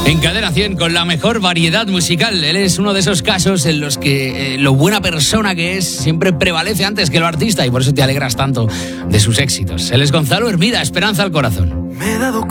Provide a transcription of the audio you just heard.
En Cadena 100 con la mejor variedad musical. Él es uno de esos casos en los que lo buena persona que es siempre prevalece antes que lo artista y por eso te alegras tanto de sus éxitos. Él es Gonzalo Hermida, Esperanza al Corazón. Me he dado